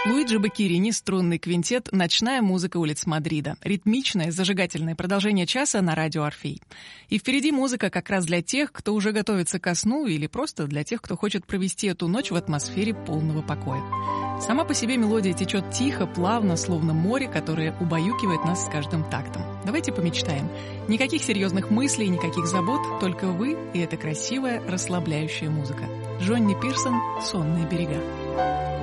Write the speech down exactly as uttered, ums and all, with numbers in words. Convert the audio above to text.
Луиджи Баккерини, струнный квинтет «Ночная музыка улиц Мадрида». Ритмичное, зажигательное продолжение часа на радио «Орфей». И впереди музыка как раз для тех, кто уже готовится ко сну, или просто для тех, кто хочет провести эту ночь в атмосфере полного покоя. Сама по себе мелодия течет тихо, плавно, словно море, которое убаюкивает нас с каждым тактом. Давайте помечтаем. Никаких серьезных мыслей, никаких забот, только вы и эта красивая, расслабляющая музыка. Джонни Пирсон «Сонные берега».